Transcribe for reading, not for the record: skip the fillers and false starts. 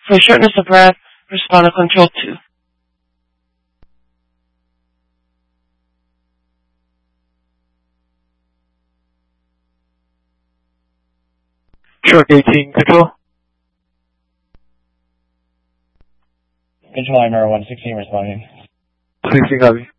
For shortness of breath, respond to control 2. Short 18, control. Control, I'm 116 responding. 16, copy.